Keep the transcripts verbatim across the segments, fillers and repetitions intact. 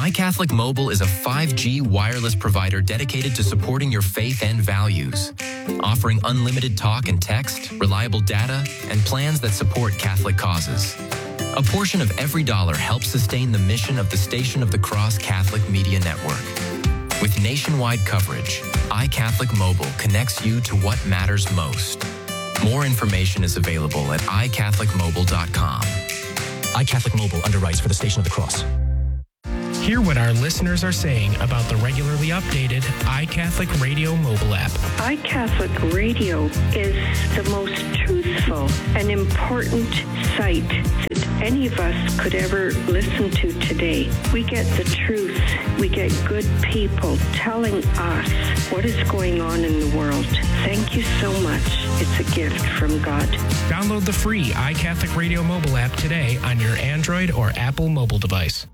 iCatholic Mobile is a five G wireless provider dedicated to supporting your faith and values, offering unlimited talk and text, reliable data, and plans that support Catholic causes. A portion of every dollar helps sustain the mission of the Station of the Cross Catholic Media Network. With nationwide coverage, iCatholic Mobile connects you to what matters most. More information is available at i catholic mobile dot com. iCatholic Mobile underwrites for the Station of the Cross. Hear what our listeners are saying about the regularly updated iCatholic Radio mobile app. iCatholic Radio is the most truthful and important site that any of us could ever listen to today. We get the truth. We get good people telling us what is going on in the world. Thank you so much. It's a gift from God. Download the free iCatholic Radio mobile app today on your Android or Apple mobile device.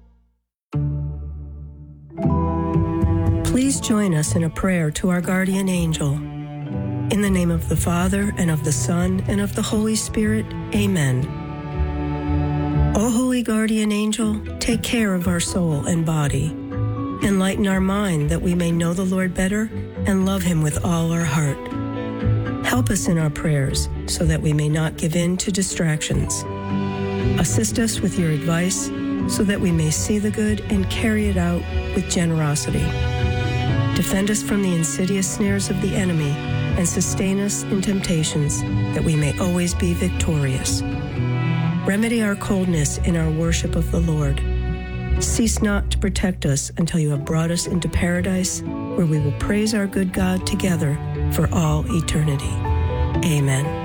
Please join us in a prayer to our guardian angel. In the name of the Father, and of the Son, and of the Holy Spirit, amen. O holy guardian angel, take care of our soul and body. Enlighten our mind that we may know the Lord better and love him with all our heart. Help us in our prayers so that we may not give in to distractions. Assist us with your advice so that we may see the good and carry it out with generosity. Defend us from the insidious snares of the enemy and sustain us in temptations that we may always be victorious. Remedy our coldness in our worship of the Lord. Cease not to protect us until you have brought us into paradise, where we will praise our good God together for all eternity. Amen.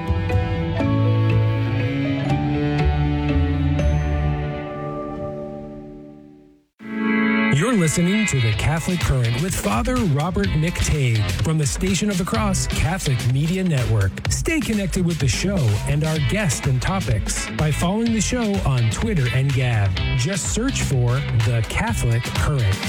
You're listening to The Catholic Current with Father Robert McTague from the Station of the Cross Catholic Media Network. Stay connected with the show and our guests and topics by following the show on Twitter and Gab. Just search for The Catholic Current.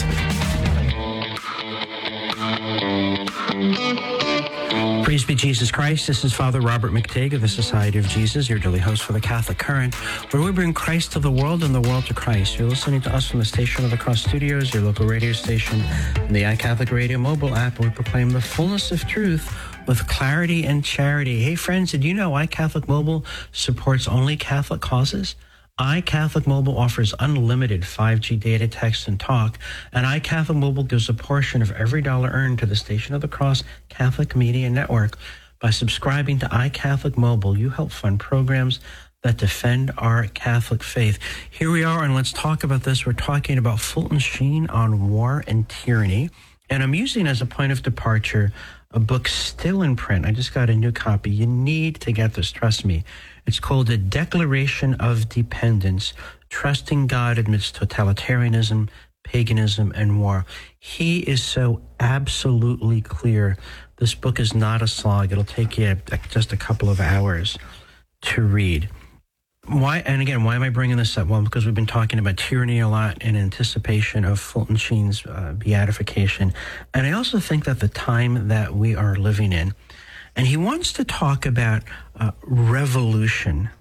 Praise be Jesus Christ. This is Father Robert McTague of the Society of Jesus, your daily host for the Catholic Current, where we bring Christ to the world and the world to Christ. You're listening to us from the Station of the Cross Studios, your local radio station, and the iCatholic Radio mobile app, where we proclaim the fullness of truth with clarity and charity. Hey, friends, did you know iCatholic Mobile supports only Catholic causes? iCatholic Mobile offers unlimited five G data, text, and talk, and iCatholic Mobile gives a portion of every dollar earned to the Station of the Cross Catholic Media Network. By subscribing to iCatholic Mobile, you help fund programs that defend our Catholic faith. Here we are, and let's talk about this. We're talking about Fulton Sheen on war and tyranny, and I'm using as a point of departure a book still in print. I just got a new copy. You need to get this, trust me. It's called A Declaration of Dependence, Trusting God Amidst Totalitarianism, Paganism, and War. He is so absolutely clear. This book is not a slog. It'll take you just a couple of hours to read. Why? And again, why am I bringing this up? Well, because we've been talking about tyranny a lot in anticipation of Fulton Sheen's uh, beatification. And I also think that the time that we are living in, and he wants to talk about uh, revolution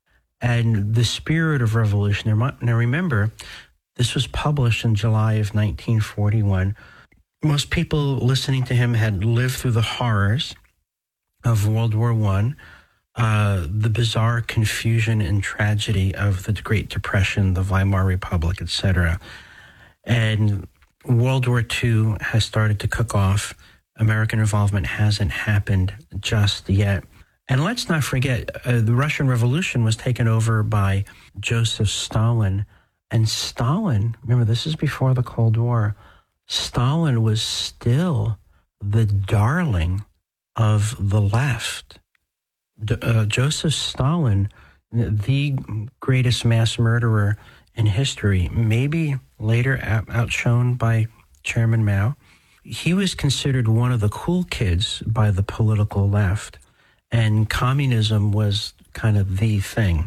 and the spirit of revolution. Now, remember, this was published in July of nineteen forty-one. Most people listening to him had lived through the horrors of World War One, uh, the bizarre confusion and tragedy of the Great Depression, the Weimar Republic, et cetera. And World War Two has started to cook off. American involvement hasn't happened just yet. And let's not forget, uh, the Russian Revolution was taken over by Joseph Stalin. And Stalin, remember, this is before the Cold War, Stalin was still the darling of the left. D- uh, Joseph Stalin, the greatest mass murderer in history, maybe later out- outshone by Chairman Mao. He was considered one of the cool kids by the political left, and communism was kind of the thing.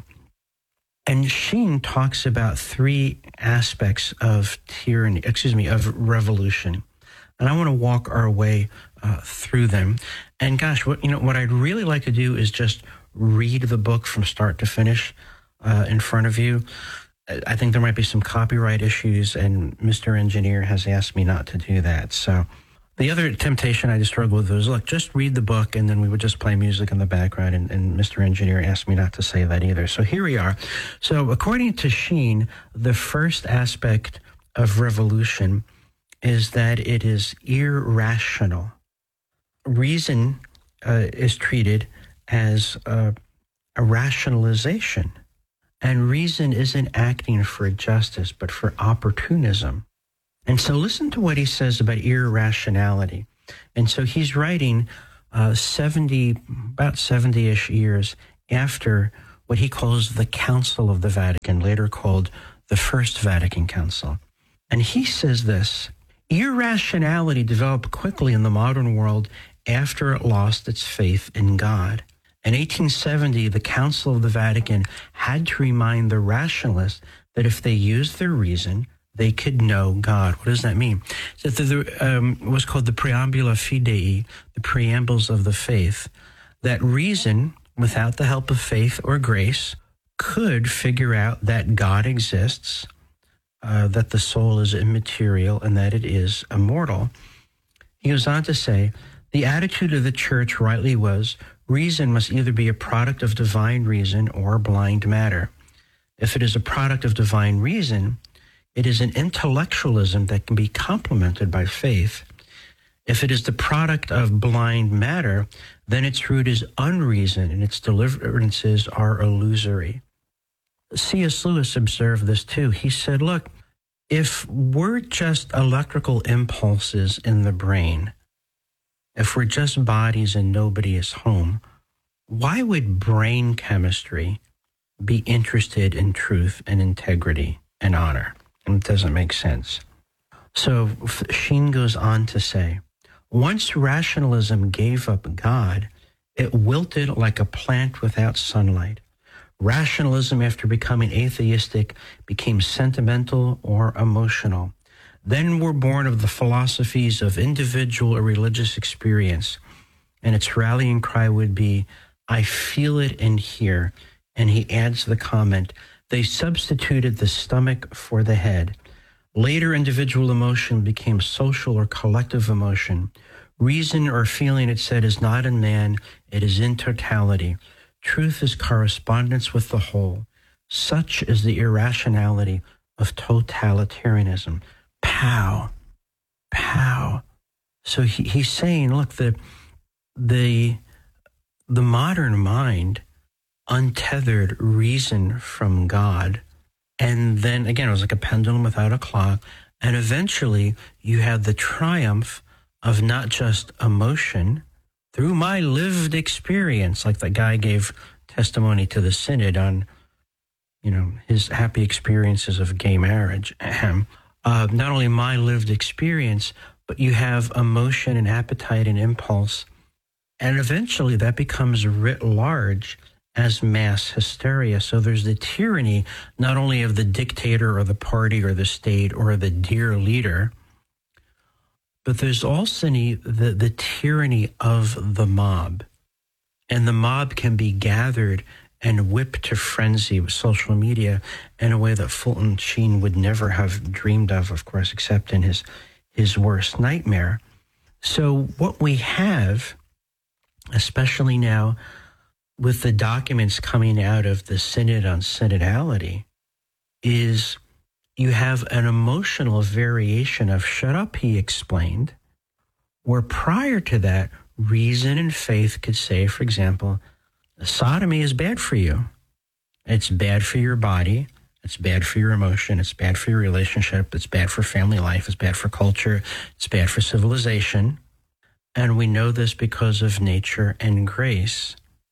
And Sheen talks about three aspects of tyranny, excuse me, of revolution. And I want to walk our way uh, through them. And gosh, what you know, what I'd really like to do is just read the book from start to finish uh, in front of you. I think there might be some copyright issues, and Mister Engineer has asked me not to do that. So the other temptation I just struggled with was, look, just read the book, and then we would just play music in the background, and, and Mister Engineer asked me not to say that either. So here we are. So according to Sheen, the first aspect of revolution is that it is irrational. Reason uh, is treated as uh, a rationalization. And reason isn't acting for justice, but for opportunism. And so listen to what he says about irrationality. And so he's writing uh, seventy, about seventy-ish years after what he calls the Council of the Vatican, later called the First Vatican Council. And he says this: irrationality developed quickly in the modern world after it lost its faith in God. In eighteen seventy, the Council of the Vatican had to remind the rationalists that if they used their reason, they could know God. What does that mean? So there um, was called the Preambula Fidei, the preambles of the faith, that reason, without the help of faith or grace, could figure out that God exists, uh, that the soul is immaterial, and that it is immortal. He goes on to say, the attitude of the church rightly was, reason must either be a product of divine reason or blind matter. If it is a product of divine reason, it is an intellectualism that can be complemented by faith. If it is the product of blind matter, then its root is unreason and its deliverances are illusory. C S Lewis observed this too. He said, look, if we're just electrical impulses in the brain, if we're just bodies and nobody is home, why would brain chemistry be interested in truth and integrity and honor? It doesn't make sense. So Sheen goes on to say, once rationalism gave up God, it wilted like a plant without sunlight. Rationalism, after becoming atheistic, became sentimental or emotional. Then were born of the philosophies of individual or religious experience, and its rallying cry would be, I feel it in here. And he adds the comment, they substituted the stomach for the head. Later, individual emotion became social or collective emotion. Reason or feeling, it said, is not in man, it is in totality. Truth is correspondence with the whole. Such is the irrationality of totalitarianism. Pow, pow. So he, he's saying, look, the, the, the modern mind untethered reason from God. And then, again, it was like a pendulum without a clock. And eventually you had the triumph of not just emotion, through my lived experience, like the guy gave testimony to the synod on, you know, his happy experiences of gay marriage. Uh, not only my lived experience, but you have emotion and appetite and impulse. And eventually that becomes writ large as mass hysteria. So there's the tyranny, not only of the dictator or the party or the state or the dear leader, but there's also the, the tyranny of the mob. And the mob can be gathered and whipped to frenzy with social media in a way that Fulton Sheen would never have dreamed of, of course, except in his, his worst nightmare. So what we have, especially now with the documents coming out of the Synod on Synodality, is you have an emotional variation of shut up, he explained, where prior to that, reason and faith could say, for example, sodomy is bad for you. It's bad for your body. It's bad for your emotion. It's bad for your relationship. It's bad for family life. It's bad for culture. It's bad for civilization. And we know this because of nature and grace.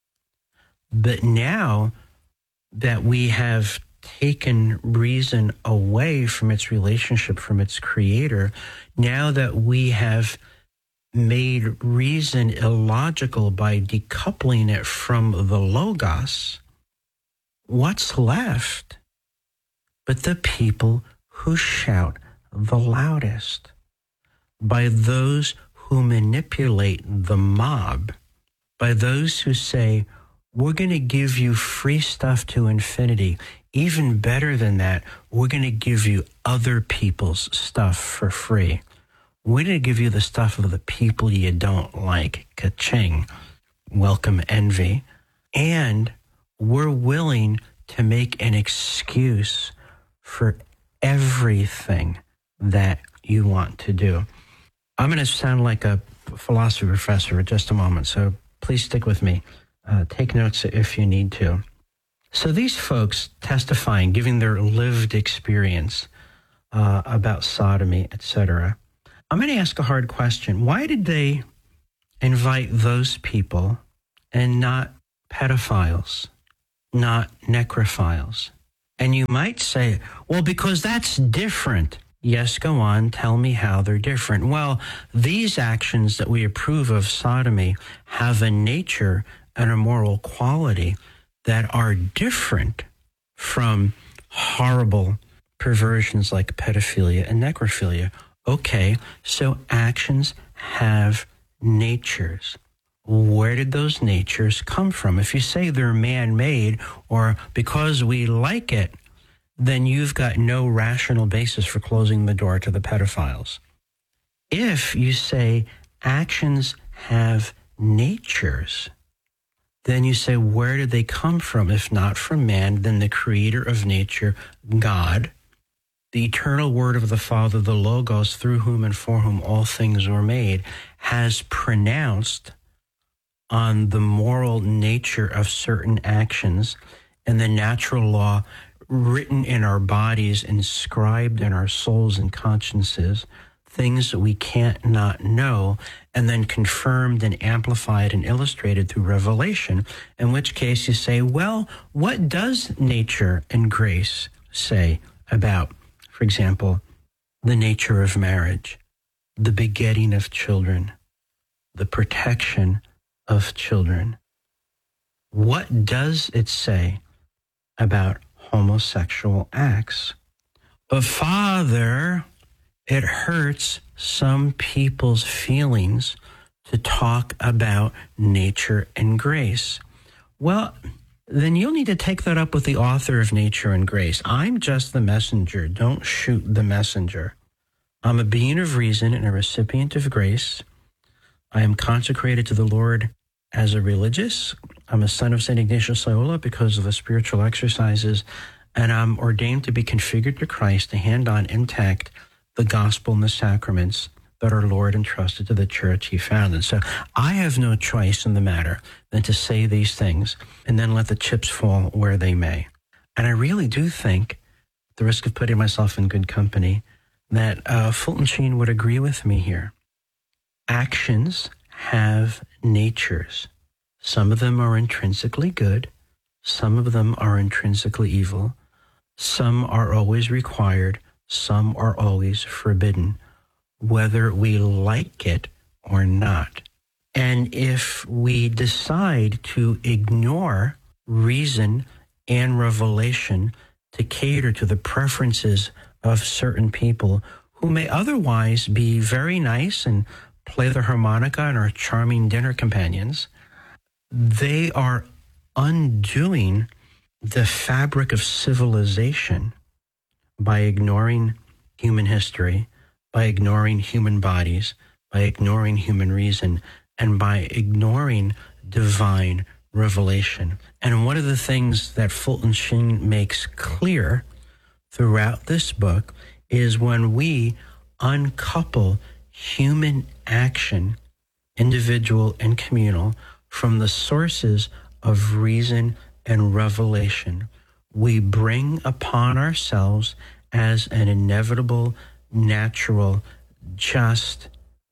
But now that we have taken reason away from its relationship from its creator, now that we have made reason illogical by decoupling it from the logos, what's left but the people who shout the loudest, by those who manipulate the mob, by those who say, we're going to give you free stuff to infinity, even better than that, we're going to give you other people's stuff for free. We're going to give you the stuff of the people you don't like. Ka-ching. Welcome, envy. And we're willing to make an excuse for everything that you want to do. I'm going to sound like a philosophy professor for just a moment, so please stick with me. Uh, take notes if you need to. So these folks testifying, giving their lived experience uh, about sodomy, et cetera. I'm going to ask a hard question. Why did they invite those people and not pedophiles, not necrophiles? And you might say, well, because that's different. Yes, go on, tell me how they're different. Well, these actions that we approve of sodomy have a nature and a moral quality that are different from horrible perversions like pedophilia and necrophilia. Okay, so actions have natures. Where did those natures come from? If you say they're man-made or because we like it, then you've got no rational basis for closing the door to the pedophiles. If you say actions have natures, then you say, where did they come from? If not from man, then the creator of nature, God, the eternal word of the Father, the Logos, through whom and for whom all things were made, has pronounced on the moral nature of certain actions and the natural law written in our bodies, inscribed in our souls and consciences, things that we can't not know, and then confirmed and amplified and illustrated through revelation, in which case you say, well, what does nature and grace say about, for example, the nature of marriage, the begetting of children, the protection of children? What does it say about homosexual acts? But Father, it hurts some people's feelings to talk about nature and grace. Well, then you'll need to take that up with the author of Nature and Grace. I'm just the messenger. Don't shoot the messenger. I'm a being of reason and a recipient of grace. I am consecrated to the Lord as a religious. I'm a son of Saint Ignatius Loyola because of the spiritual exercises, and I'm ordained to be configured to Christ to hand on intact the gospel and the sacraments that our Lord entrusted to the church he founded. So I have no choice in the matter than to say these things and then let the chips fall where they may. And I really do think, at the risk of putting myself in good company, that uh, Fulton Sheen would agree with me here. Actions have natures. Some of them are intrinsically good. Some of them are intrinsically evil. Some are always required. Some are always forbidden, whether we like it or not. And if we decide to ignore reason and revelation to cater to the preferences of certain people who may otherwise be very nice and play the harmonica and are charming dinner companions, they are undoing the fabric of civilization by ignoring human history, by ignoring human bodies, by ignoring human reason, and by ignoring divine revelation. And one of the things that Fulton Sheen makes clear throughout this book is when we uncouple human action, individual and communal, from the sources of reason and revelation, we bring upon ourselves as an inevitable, natural, just,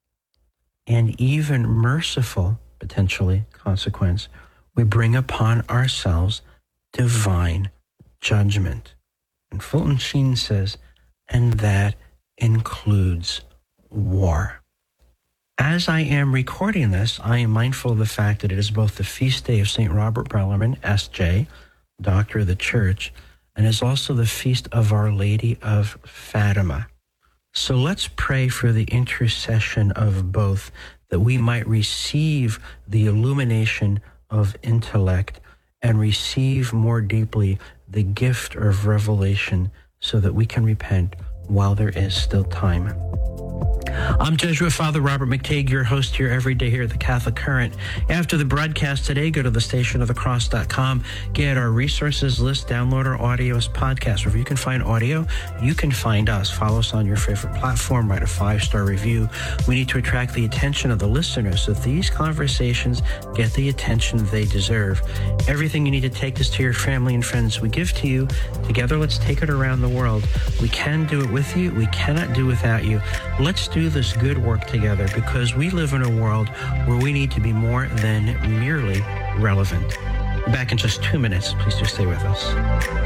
and even merciful, potentially, consequence, we bring upon ourselves divine judgment. And Fulton Sheen says, and that includes war. As I am recording this, I am mindful of the fact that it is both the feast day of Saint Robert Bellarmine, S J, Doctor of the Church, and is also the feast of Our Lady of Fatima. So let's pray for the intercession of both, that we might receive the illumination of intellect and receive more deeply the gift of revelation so that we can repent while there is still time. I'm Jesuit Father Robert McTague, your host here every day here at the Catholic Current. After the broadcast today, go to the station of the cross dot com, get our resources list, download our audio as podcasts. Wherever you can find audio, you can find us. Follow us on your favorite platform, write a five-star review. We need to attract the attention of the listeners so that these conversations get the attention they deserve. Everything you need to take this to your family and friends, we give to you. Together, let's take it around the world. We can do it with you. We cannot do without you. Let's do this good work together because we live in a world where we need to be more than merely relevant. Back in just two minutes. Please do stay with us.